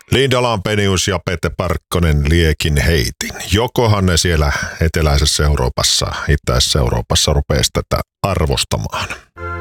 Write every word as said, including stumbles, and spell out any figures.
Linda Lampenius ja Pete Parkkonen liekin heitin. Jokohan ne siellä eteläisessä Euroopassa, itäisessä Euroopassa rupeaisi tätä arvostamaan.